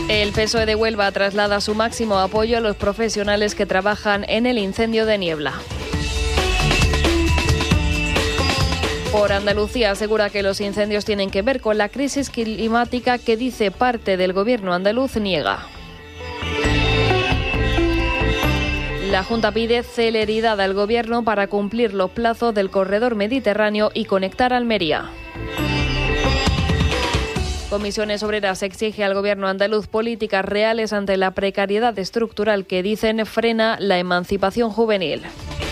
El PSOE de Huelva traslada su máximo apoyo a los profesionales que trabajan en el incendio de Niebla. Por Andalucía asegura que los incendios tienen que ver con la crisis climática que dice parte del gobierno andaluz niega. La Junta pide celeridad al gobierno para cumplir los plazos del corredor mediterráneo y conectar Almería. Comisiones Obreras exige al gobierno andaluz políticas reales ante la precariedad estructural que dicen frena la emancipación juvenil.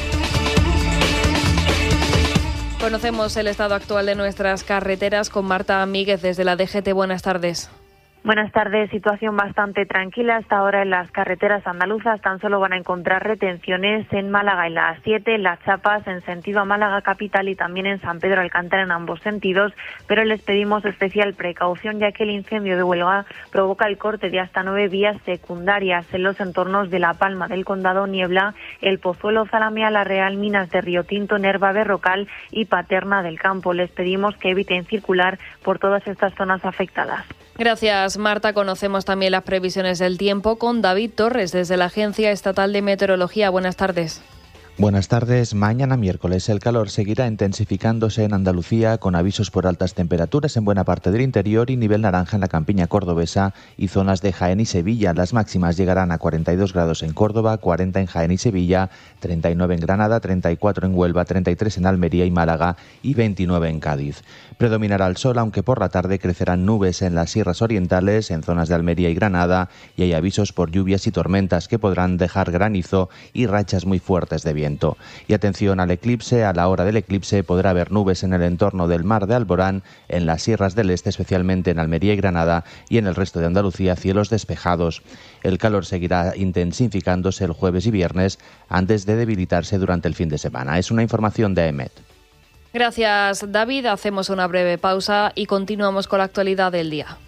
Conocemos el estado actual de nuestras carreteras con Marta Míguez desde la DGT. Buenas tardes. Buenas tardes. Situación bastante tranquila hasta ahora en las carreteras andaluzas. Tan solo van a encontrar retenciones en Málaga en la A7, en Las Chapas en sentido a Málaga capital y también en San Pedro Alcántara en ambos sentidos, pero les pedimos especial precaución ya que el incendio de Huelva provoca el corte de hasta 9 vías secundarias en los entornos de La Palma del Condado, Niebla, El Pozuelo, Zalamea, La Real, Minas de Río Tinto, Nerva, Berrocal y Paterna del Campo. Les pedimos que eviten circular por todas estas zonas afectadas. Gracias, Marta. Conocemos también las previsiones del tiempo con David Torres desde la Agencia Estatal de Meteorología. Buenas tardes. Buenas tardes. Mañana miércoles el calor seguirá intensificándose en Andalucía con avisos por altas temperaturas en buena parte del interior y nivel naranja en la campiña cordobesa y zonas de Jaén y Sevilla. Las máximas llegarán a 42 grados en Córdoba, 40 en Jaén y Sevilla, 39 en Granada, 34 en Huelva, 33 en Almería y Málaga y 29 en Cádiz. Predominará el sol, aunque por la tarde crecerán nubes en las sierras orientales, en zonas de Almería y Granada, y hay avisos por lluvias y tormentas que podrán dejar granizo y rachas muy fuertes de viento. Y atención al eclipse. A la hora del eclipse podrá haber nubes en el entorno del mar de Alborán, en las sierras del este, especialmente en Almería y Granada, y en el resto de Andalucía cielos despejados. El calor seguirá intensificándose el jueves y viernes antes de debilitarse durante el fin de semana. Es una información de EMET. Gracias, David. Hacemos una breve pausa y continuamos con la actualidad del día.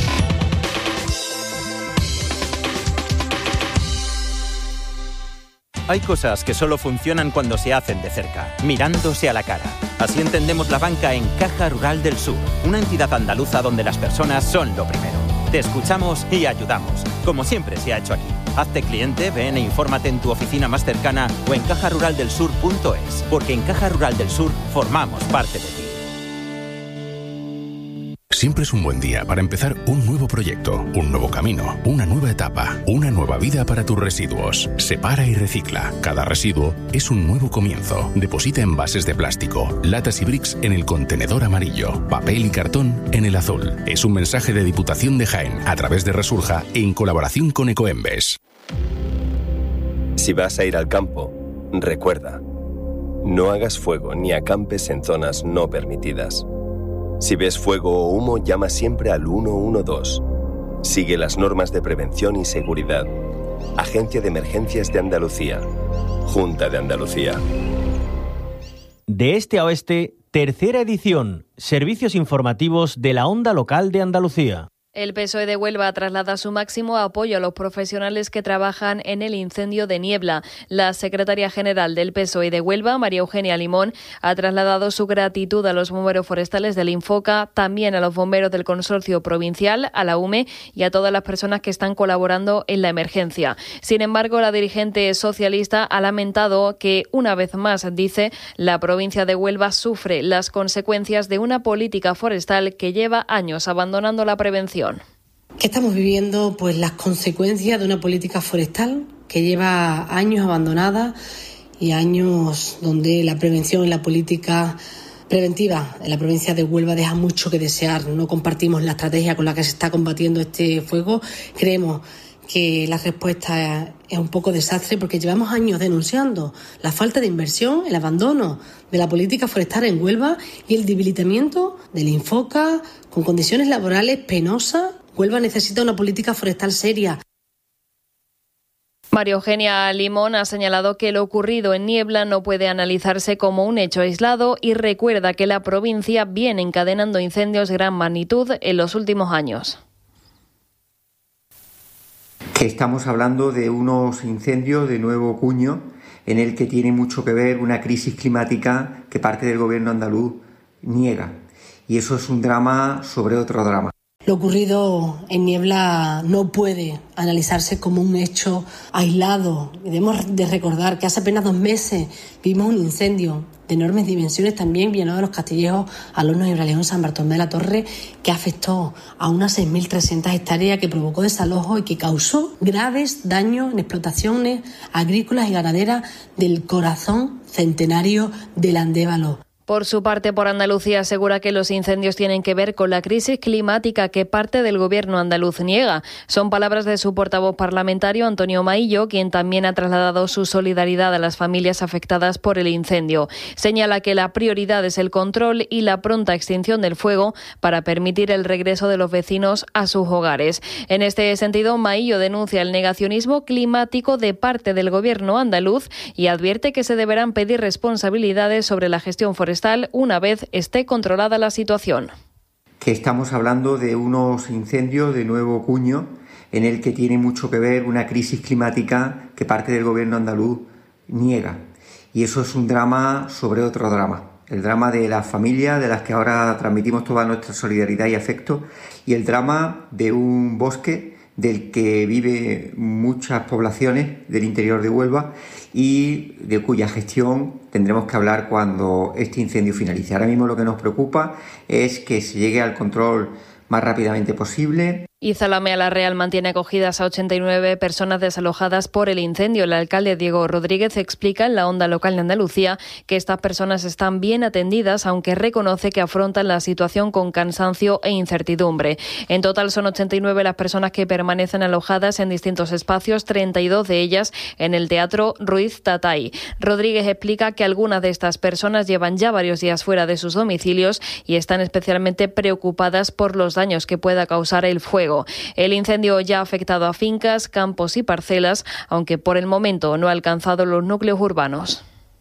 Hay cosas que solo funcionan cuando se hacen de cerca, mirándose a la cara. Así entendemos la banca en Caja Rural del Sur, una entidad andaluza donde las personas son lo primero. Te escuchamos y ayudamos, como siempre se ha hecho aquí. Hazte cliente, ven e infórmate en tu oficina más cercana o en cajaruraldelsur.es, porque en Caja Rural del Sur formamos parte de ti. Siempre es un buen día para empezar un nuevo proyecto, un nuevo camino, una nueva etapa, una nueva vida para tus residuos. Separa y recicla. Cada residuo es un nuevo comienzo. Deposita envases de plástico, latas y bricks en el contenedor amarillo, papel y cartón en el azul. Es un mensaje de Diputación de Jaén a través de Resurja en colaboración con Ecoembes. Si vas a ir al campo, recuerda, no hagas fuego ni acampes en zonas no permitidas. Si ves fuego o humo, llama siempre al 112. Sigue las normas de prevención y seguridad. Agencia de Emergencias de Andalucía. Junta de Andalucía. De este a oeste, tercera edición. Servicios informativos de la onda local de Andalucía. El PSOE de Huelva traslada su máximo apoyo a los profesionales que trabajan en el incendio de Niebla. La secretaria general del PSOE de Huelva, María Eugenia Limón, ha trasladado su gratitud a los bomberos forestales del Infoca, también a los bomberos del Consorcio Provincial, a la UME y a todas las personas que están colaborando en la emergencia. Sin embargo, la dirigente socialista ha lamentado que, una vez más, dice, la provincia de Huelva sufre las consecuencias de una política forestal que lleva años abandonando la prevención. Que estamos viviendo pues las consecuencias de una política forestal que lleva años abandonada y años donde la prevención y la política preventiva en la provincia de Huelva deja mucho que desear. No compartimos la estrategia con la que se está combatiendo este fuego. Creemos que la respuesta es un poco desastre porque llevamos años denunciando la falta de inversión, el abandono de la política forestal en Huelva y el debilitamiento del Infoca con condiciones laborales penosas. Huelva necesita una política forestal seria. María Eugenia Limón ha señalado que lo ocurrido en Niebla no puede analizarse como un hecho aislado y recuerda que la provincia viene encadenando incendios de gran magnitud en los últimos años. Que estamos hablando de unos incendios de nuevo cuño en el que tiene mucho que ver una crisis climática que parte del gobierno andaluz niega. Y eso es un drama sobre otro drama. Lo ocurrido en Niebla no puede analizarse como un hecho aislado. Debemos de recordar que hace apenas 2 meses vimos un incendio de enormes dimensiones también llenado de los Castillejos, Alornos y Ibraleón, San Bartolomé de la Torre, que afectó a unas 6.300 hectáreas, que provocó desalojo y que causó graves daños en explotaciones agrícolas y ganaderas del corazón centenario del Andévalo. Por su parte, Por Andalucía asegura que los incendios tienen que ver con la crisis climática que parte del gobierno andaluz niega. Son palabras de su portavoz parlamentario, Antonio Maillo, quien también ha trasladado su solidaridad a las familias afectadas por el incendio. Señala que la prioridad es el control y la pronta extinción del fuego para permitir el regreso de los vecinos a sus hogares. En este sentido, Maillo denuncia el negacionismo climático de parte del gobierno andaluz y advierte que se deberán pedir responsabilidades sobre la gestión forestal una vez esté controlada la situación. Que estamos hablando de unos incendios de nuevo cuño en el que tiene mucho que ver una crisis climática que parte del gobierno andaluz niega. Y eso es un drama sobre otro drama. El drama de las familias, de las que ahora transmitimos toda nuestra solidaridad y afecto, y el drama de un bosque del que vive muchas poblaciones del interior de Huelva y de cuya gestión tendremos que hablar cuando este incendio finalice. Ahora mismo lo que nos preocupa es que se llegue al control más rápidamente posible. Y Zalamea la Real mantiene acogidas a 89 personas desalojadas por el incendio. El alcalde Diego Rodríguez explica en la Onda Local de Andalucía que estas personas están bien atendidas, aunque reconoce que afrontan la situación con cansancio e incertidumbre. En total son 89 las personas que permanecen alojadas en distintos espacios, 32 de ellas en el Teatro Ruiz Tatay. Rodríguez explica que algunas de estas personas llevan ya varios días fuera de sus domicilios y están especialmente preocupadas por los daños que pueda causar el fuego. El incendio ya ha afectado a fincas, campos y parcelas, aunque por el momento no ha alcanzado los núcleos urbanos.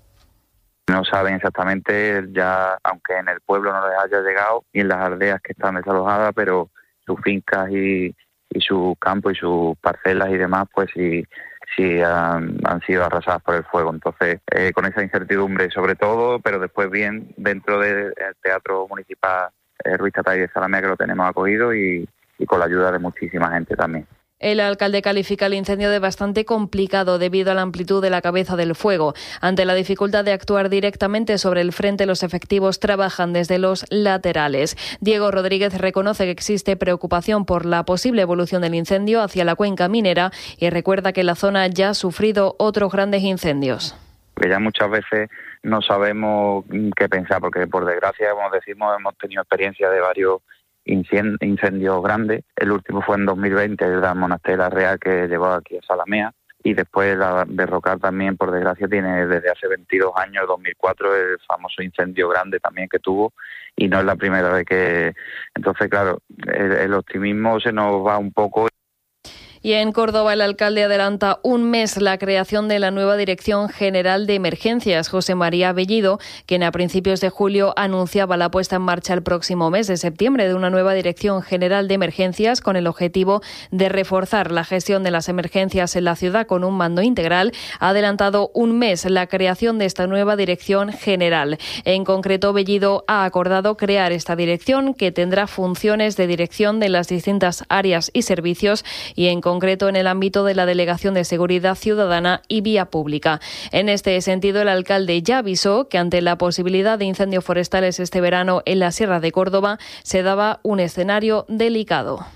No saben exactamente, ya aunque en el pueblo no les haya llegado, y en las aldeas que están desalojadas, pero sus fincas y sus campos y sus parcelas y demás, pues sí han sido arrasadas por el fuego. Entonces, con esa incertidumbre sobre todo, pero después bien dentro del Teatro Municipal Ruiz Tatay de Zalamea, que lo tenemos acogido, y con la ayuda de muchísima gente también. El alcalde califica el incendio de bastante complicado debido a la amplitud de la cabeza del fuego. Ante la dificultad de actuar directamente sobre el frente, los efectivos trabajan desde los laterales. Diego Rodríguez reconoce que existe preocupación por la posible evolución del incendio hacia la cuenca minera y recuerda que la zona ya ha sufrido otros grandes incendios. Porque ya muchas veces no sabemos qué pensar, porque por desgracia, como decimos, hemos tenido experiencia de varios incendios grandes. El último fue en 2020, el de la Monasterio Real, que llevó aquí a Zalamea, y después la Berrocal también, por desgracia, tiene desde hace 22 años, 2004, el famoso incendio grande también que tuvo, y no es la primera vez que... Entonces, claro, el optimismo se nos va un poco. Y en Córdoba el alcalde adelanta un mes la creación de la nueva Dirección General de Emergencias. José María Bellido, quien a principios de julio anunciaba la puesta en marcha el próximo mes de septiembre de una nueva Dirección General de Emergencias con el objetivo de reforzar la gestión de las emergencias en la ciudad con un mando integral, ha adelantado un mes la creación de esta nueva Dirección General. En concreto, Bellido ha acordado crear esta dirección, que tendrá funciones de dirección de las distintas áreas y servicios, y en concreto en el ámbito de la Delegación de Seguridad Ciudadana y Vía Pública. En este sentido, el alcalde ya avisó que ante la posibilidad de incendios forestales este verano en la Sierra de Córdoba se daba un escenario delicado.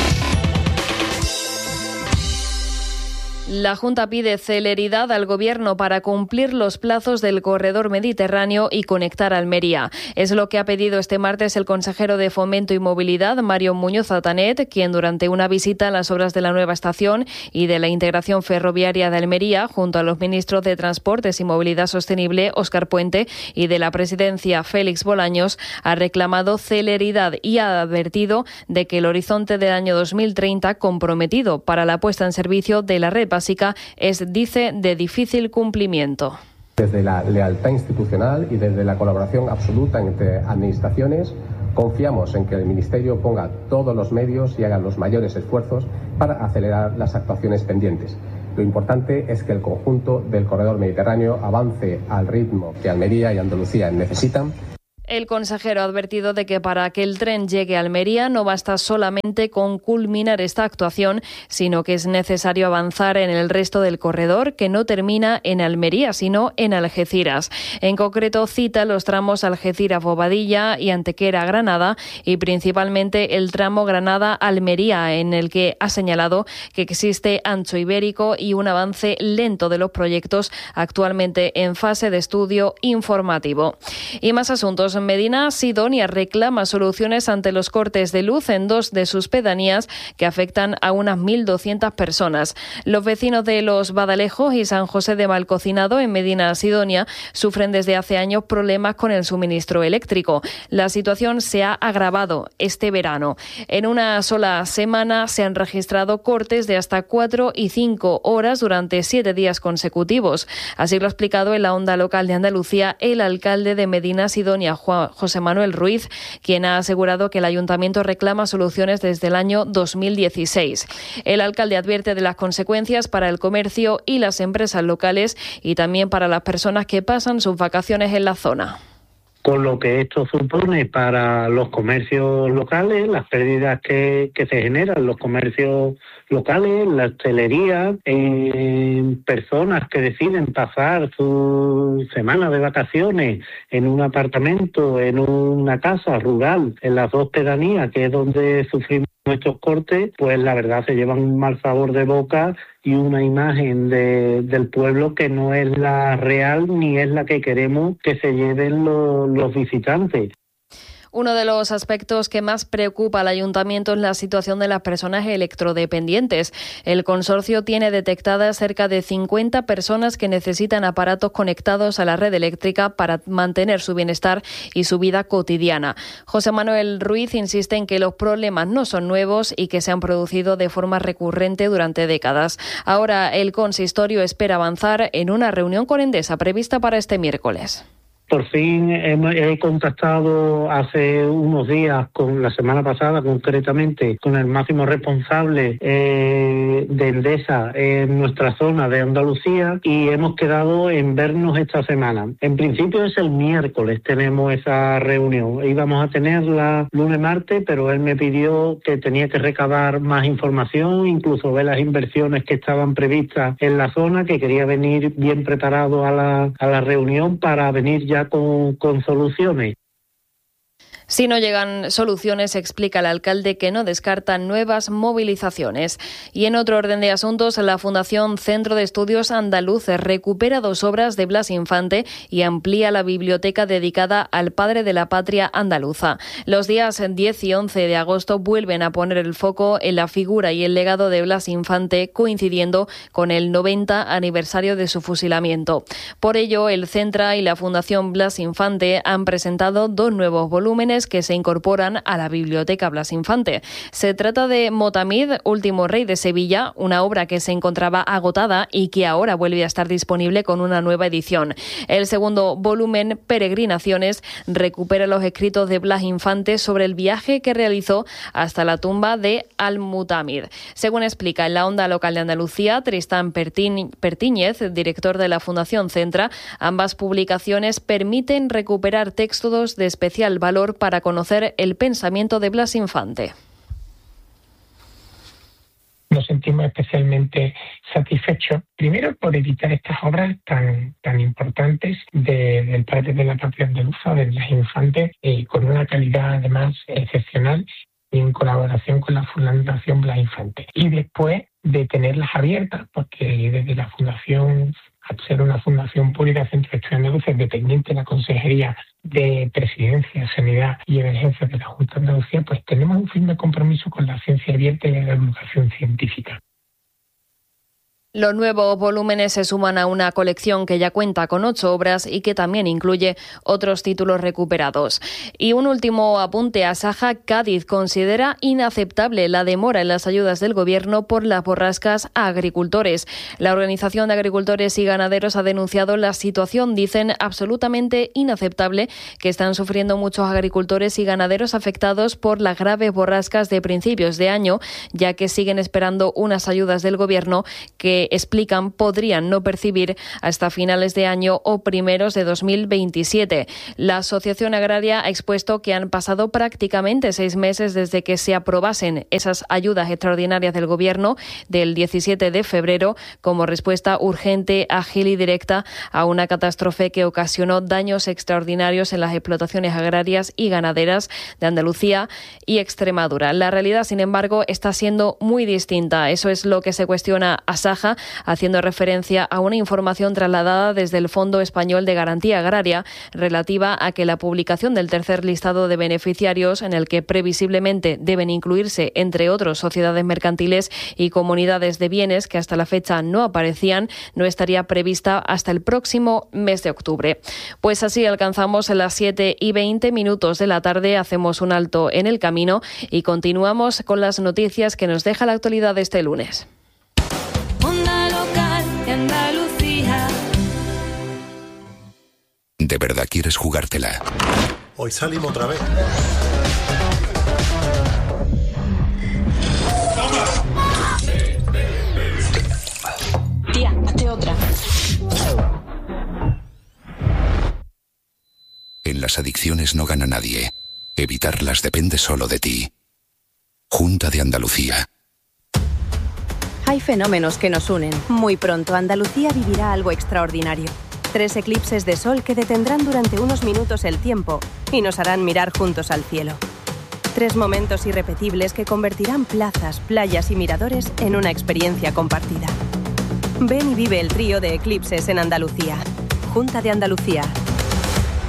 La Junta pide celeridad al Gobierno para cumplir los plazos del corredor mediterráneo y conectar Almería. Es lo que ha pedido este martes el consejero de Fomento y Movilidad, Mario Muñoz Atanet, quien durante una visita a las obras de la nueva estación y de la integración ferroviaria de Almería, junto a los ministros de Transportes y Movilidad Sostenible, Óscar Puente, y de la Presidencia, Félix Bolaños, ha reclamado celeridad y ha advertido de que el horizonte del año 2030 comprometido para la puesta en servicio de la red básica es, dice, de difícil cumplimiento. Desde la lealtad institucional y desde la colaboración absoluta entre administraciones, confiamos en que el Ministerio ponga todos los medios y haga los mayores esfuerzos para acelerar las actuaciones pendientes. Lo importante es que el conjunto del corredor mediterráneo avance al ritmo que Almería y Andalucía necesitan. El consejero ha advertido de que para que el tren llegue a Almería no basta solamente con culminar esta actuación, sino que es necesario avanzar en el resto del corredor, que no termina en Almería, sino en Algeciras. En concreto, cita los tramos Algeciras-Bobadilla y Antequera-Granada y principalmente el tramo Granada-Almería, en el que ha señalado que existe ancho ibérico y un avance lento de los proyectos actualmente en fase de estudio informativo. Y más asuntos. Medina Sidonia reclama soluciones ante los cortes de luz en 2 de sus pedanías que afectan a unas 1.200 personas. Los vecinos de Los Badalejos y San José de Malcocinado, en Medina Sidonia, sufren desde hace años problemas con el suministro eléctrico. La situación se ha agravado este verano. En una sola semana se han registrado cortes de hasta 4 y 5 horas durante 7 días consecutivos. Así lo ha explicado en la Onda Local de Andalucía el alcalde de Medina Sidonia, José Manuel Ruiz, quien ha asegurado que el ayuntamiento reclama soluciones desde el año 2016. El alcalde advierte de las consecuencias para el comercio y las empresas locales y también para las personas que pasan sus vacaciones en la zona. Con lo que esto supone para los comercios locales, las pérdidas que se generan los comercios locales, la hostelería, personas que deciden pasar su semana de vacaciones en un apartamento, en una casa rural, en las 2 pedanías, que es donde sufrimos estos cortes, pues la verdad se llevan un mal sabor de boca y una imagen del pueblo que no es la real ni es la que queremos que se lleven los visitantes. Uno de los aspectos que más preocupa al ayuntamiento es la situación de las personas electrodependientes. El consorcio tiene detectadas cerca de 50 personas que necesitan aparatos conectados a la red eléctrica para mantener su bienestar y su vida cotidiana. José Manuel Ruiz insiste en que los problemas no son nuevos y que se han producido de forma recurrente durante décadas. Ahora el consistorio espera avanzar en una reunión con Endesa prevista para este miércoles. Por fin he contactado hace unos días, la semana pasada concretamente, con el máximo responsable de Endesa en nuestra zona de Andalucía y hemos quedado en vernos esta semana. En principio es el miércoles, tenemos esa reunión. Íbamos a tenerla lunes-martes, pero él me pidió que tenía que recabar más información, incluso ver las inversiones que estaban previstas en la zona, que quería venir bien preparado a la reunión para venir ya con soluciones. Si no llegan soluciones, explica el alcalde que no descartan nuevas movilizaciones. Y en otro orden de asuntos, la Fundación Centro de Estudios Andaluces recupera 2 obras de Blas Infante y amplía la biblioteca dedicada al padre de la patria andaluza. Los días 10 y 11 de agosto vuelven a poner el foco en la figura y el legado de Blas Infante, coincidiendo con el 90 aniversario de su fusilamiento. Por ello, el Centra y la Fundación Blas Infante han presentado 2 nuevos volúmenes que se incorporan a la Biblioteca Blas Infante. Se trata de Motamid, último rey de Sevilla, una obra que se encontraba agotada y que ahora vuelve a estar disponible con una nueva edición. El segundo volumen, Peregrinaciones, recupera los escritos de Blas Infante sobre el viaje que realizó hasta la tumba de Al-Mutamid. Según explica en la Onda Local de Andalucía, Tristán Pertíñez, director de la Fundación Centra, ambas publicaciones permiten recuperar textos de especial valor para conocer el pensamiento de Blas Infante. Nos sentimos especialmente satisfechos, primero por editar estas obras tan importantes del padre de la patria andaluza, de Blas Infante, con una calidad además excepcional y en colaboración con la Fundación Blas Infante. Y después de tenerlas abiertas, porque desde la Fundación, al ser una fundación pública, Centro de Estudios Andaluces, dependiente de la Consejería de Presidencia, Sanidad y Emergencias de la Junta de Andalucía, pues tenemos un firme compromiso con la ciencia abierta y la divulgación científica. Los nuevos volúmenes se suman a una colección que ya cuenta con 8 obras y que también incluye otros títulos recuperados. Y un último apunte: Asaja Cádiz considera inaceptable la demora en las ayudas del Gobierno por las borrascas a agricultores. La Organización de Agricultores y Ganaderos ha denunciado la situación, dicen, absolutamente inaceptable que están sufriendo muchos agricultores y ganaderos afectados por las graves borrascas de principios de año, ya que siguen esperando unas ayudas del Gobierno que que explican podrían no percibir hasta finales de año o primeros de 2027. La Asociación Agraria ha expuesto que han pasado prácticamente 6 meses desde que se aprobasen esas ayudas extraordinarias del Gobierno del 17 de febrero como respuesta urgente, ágil y directa a una catástrofe que ocasionó daños extraordinarios en las explotaciones agrarias y ganaderas de Andalucía y Extremadura. La realidad, sin embargo, está siendo muy distinta. Eso es lo que se cuestiona Asaja, haciendo referencia a una información trasladada desde el Fondo Español de Garantía Agraria relativa a que la publicación del tercer listado de beneficiarios, en el que previsiblemente deben incluirse, entre otros, sociedades mercantiles y comunidades de bienes que hasta la fecha no aparecían, no estaría prevista hasta el próximo mes de octubre. Pues así alcanzamos las 7:20 de la tarde, hacemos un alto en el camino y continuamos con las noticias que nos deja la actualidad de este lunes. Onda Local de Andalucía. ¿De verdad quieres jugártela? Hoy salimos otra vez. Tía, hazte otra. En las adicciones no gana nadie. Evitarlas depende solo de ti. Junta de Andalucía. Hay fenómenos que nos unen. Muy pronto Andalucía vivirá algo extraordinario. 3 eclipses de sol que detendrán durante unos minutos el tiempo y nos harán mirar juntos al cielo. 3 momentos irrepetibles que convertirán plazas, playas y miradores en una experiencia compartida. Ven y vive el trío de eclipses en Andalucía. Junta de Andalucía.